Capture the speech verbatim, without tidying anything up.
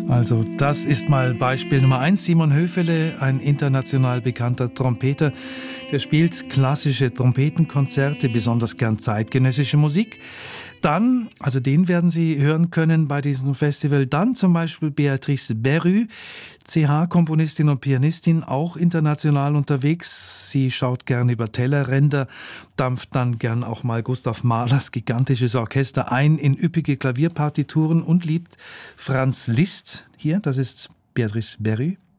Also das ist mal Beispiel Nummer eins. Simon Höfele, ein international bekannter Trompeter, der spielt klassische Trompetenkonzerte, besonders gern zeitgenössische Musik. Dann, also den werden Sie hören können bei diesem Festival, dann zum Beispiel Béatrice Berru, C H-Komponistin und Pianistin, auch international unterwegs. Sie schaut gern über Tellerränder, dampft dann gern auch mal Gustav Mahlers gigantisches Orchester ein in üppige Klavierpartituren und liebt Franz Liszt. Hier, das ist Béatrice Berru.